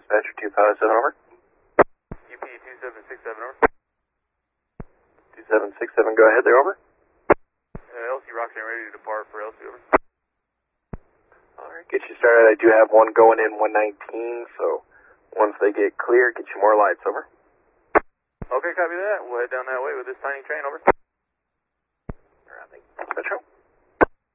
Dispatcher 257, over. UP 2767, over. 2767, go ahead there, over. LC Roxanne ready to depart for LC, over. Alright, get you started. I do have one going in 119, so once they get clear, get you more lights, over. Okay, copy that. We'll head down that way with this tiny train, over. Metro.